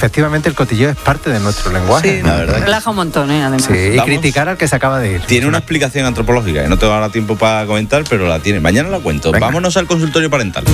efectivamente el cotilleo es parte de nuestro lenguaje. Sí, la verdad. Relaja un montón, además. Sí, y criticar al que se acaba de ir. Tiene una explicación antropológica que no tengo ahora tiempo para comentar, pero la tiene. Mañana la cuento. Venga. Vámonos al consultorio parental.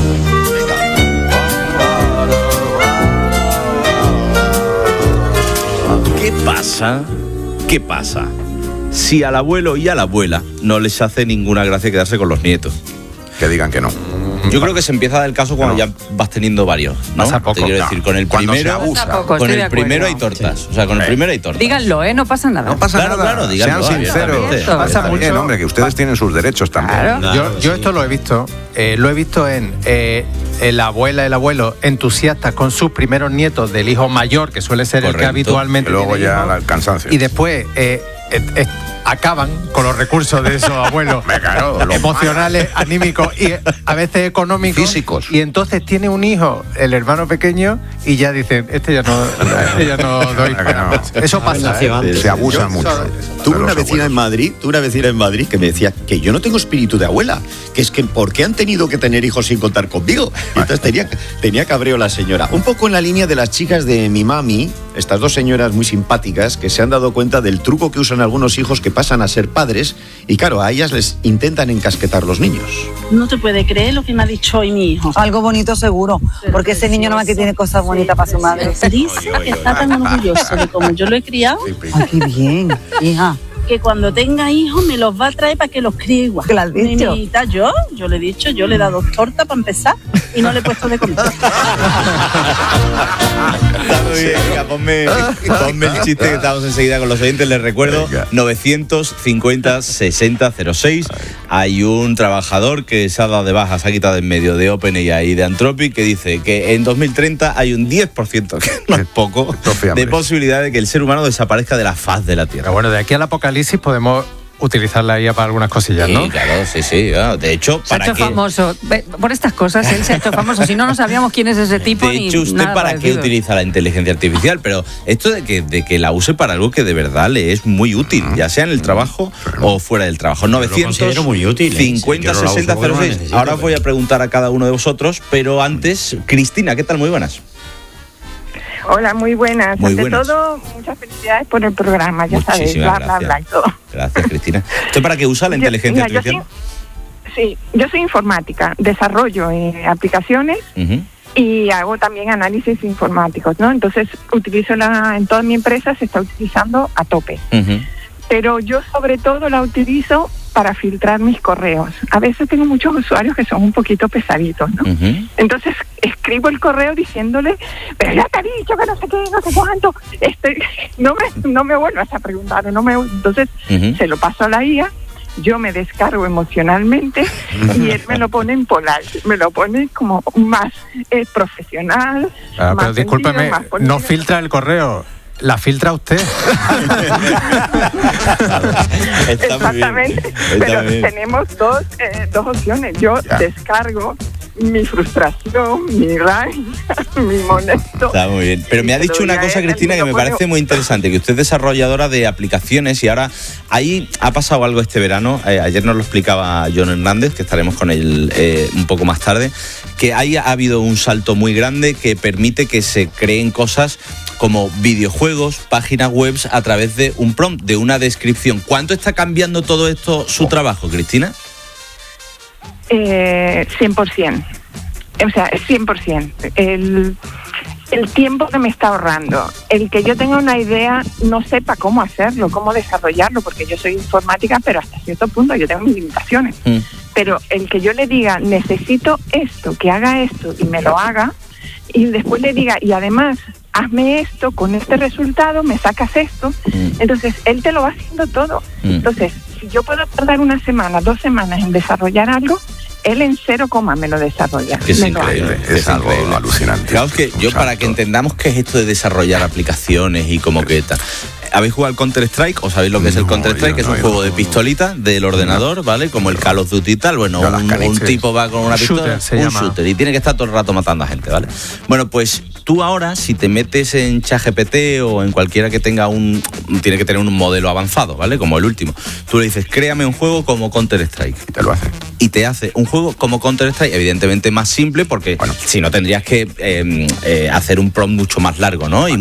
¿Qué pasa si al abuelo y a la abuela no les hace ninguna gracia quedarse con los nietos? Que digan que no. Yo creo que se empieza a dar el caso cuando ya vas teniendo varios, ¿no? Pasa poco. Te quiero decir, con el Cuando primero, se abusa. Pasa poco, con estoy de el primero hay acuerdo. tortas. O sea, con el primero hay tortas. Díganlo, no pasa nada. No pasa Claro, nada. claro, díganlo, Sean sinceros. abiertamente. Pasa Está bien, mucho. hombre, que ustedes tienen sus derechos también. Claro. Yo esto lo he visto en la abuela y el abuelo entusiastas con sus primeros nietos del hijo mayor, que suele ser el que Correcto. habitualmente Y luego tiene ya hijos, el cansancio. y después acaban con los recursos de esos abuelos Claro, lo emocionales, anímicos y a veces económicos, Físicos. y entonces tiene un hijo, el hermano pequeño, y ya dicen, este ya no doy para no. más. Eso pasa, Se abusan mucho. Tuve de una los vecina en abuelos. Madrid que me decía que yo no tengo espíritu de abuela, que es que ¿por qué han tenido que tener hijos sin contar conmigo? Y entonces tenía cabreo la señora. Un poco en la línea de las chicas de mi mami, estas dos señoras muy simpáticas que se han dado cuenta del truco que usan algunos hijos que pasan a ser padres y claro, a ellas les intentan encasquetar los niños. No te puede creer lo que me ha dicho hoy mi hijo. Algo bonito seguro, porque ese niño nada más que tiene cosas bonitas para su madre. Dice que está tan orgulloso de cómo yo lo he criado, Ay, qué bien, hija. que cuando tenga hijos me los va a traer para que los críe igual. ¿Qué le has dicho? Nenita, yo le he dicho, yo le he dado torta para empezar y no le he puesto de comer. Está muy bien, venga, ponme el chiste que estamos enseguida con los oyentes. Les recuerdo, Venga. 950-6006. Hay un trabajador que se ha dado de baja, se ha quitado en medio de OpenAI y de Anthropic, que dice que en 2030 hay un 10%, que no es poco, de posibilidad de que el ser humano desaparezca de la faz de la Tierra. Pero bueno, de aquí al apocalipsis podemos utilizar la IA para algunas cosillas, ¿no? Sí, claro, sí. De hecho, Se ha hecho famoso. Por estas cosas, él se ha hecho famoso. Si no, no sabíamos quién es ese tipo. De hecho, ¿usted para qué utiliza la inteligencia artificial? Pero esto de que la use para algo que de verdad le es muy útil, ya sea en el trabajo o fuera del trabajo. 900 considero muy útil, 50 yo no la uso 60 porque no la 06. necesito, Ahora os voy a preguntar a cada uno de vosotros, pero antes, Cristina, ¿qué tal? Muy buenas. Hola, muy buenas. Muy Ante buenas. todo, muchas felicidades por el programa, ya sabes, Muchísimas bla, bla, bla y todo. Gracias, Cristina. ¿Usted para qué usa la inteligencia artificial? Yo soy informática, desarrollo aplicaciones Ujú. y hago también análisis informáticos, ¿no? Entonces, en toda mi empresa se está utilizando a tope. Ujú. Pero yo sobre todo la utilizo para filtrar mis correos. A veces tengo muchos usuarios que son un poquito pesaditos, ¿no? Ujú. Entonces escribo el correo diciéndole, pero ya te he dicho que no sé qué, no sé cuánto, no me vuelvas a preguntar, entonces Ujú. se lo paso a la IA, yo me descargo emocionalmente y él me lo pone en polite, me lo pone como más profesional. Ah, más pero discúlpeme, sentido, más político. no filtra el correo, la filtra usted. Está muy bien. Exactamente, Está pero muy bien. tenemos dos opciones. Yo descargo mi frustración, mi rabia, mi molesto. Está muy bien. Pero me ha dicho una cosa, Cristina, que me parece muy interesante, que usted es desarrolladora de aplicaciones y ahora ahí ha pasado algo este verano. Ayer nos lo explicaba John Hernández, que estaremos con él un poco más tarde, que ahí ha habido un salto muy grande que permite que se creen cosas como videojuegos, páginas web a través de un prompt, de una descripción. ¿Cuánto está cambiando todo esto su trabajo, Cristina? 100%. O sea, 100%. El tiempo que me está ahorrando, el que yo tenga una idea, no sepa cómo hacerlo, cómo desarrollarlo, porque yo soy informática, pero hasta cierto punto yo tengo mis limitaciones. Pero el que yo le diga, necesito esto, que haga esto, y me lo haga, y después le diga, y además, hazme esto, con este resultado, me sacas esto, entonces él te lo va haciendo todo. Entonces, si yo puedo tardar una semana, 2 semanas en desarrollar algo, él en 0, me lo desarrolla. Que es increíble, Es algo alucinante. Claro, es que yo para que entendamos qué es esto de desarrollar aplicaciones y cómo que tal. ¿Habéis jugado al Counter-Strike? ¿O sabéis lo que es el Counter-Strike? Que es un juego de pistolita del ordenador, ¿vale? Como el Call of Duty y tal. Bueno, un tipo va con una pistola, un shooter, y tiene que estar todo el rato matando a gente, ¿vale? Bueno, pues tú ahora, si te metes en ChatGPT o en cualquiera que tenga tiene que tener un modelo avanzado, ¿vale? Como el último. Tú le dices, créame un juego como Counter-Strike. Y te lo hace. Y te hace un juego como Counter-Strike, evidentemente más simple, porque si no tendrías que hacer un prompt mucho más largo, ¿no? Y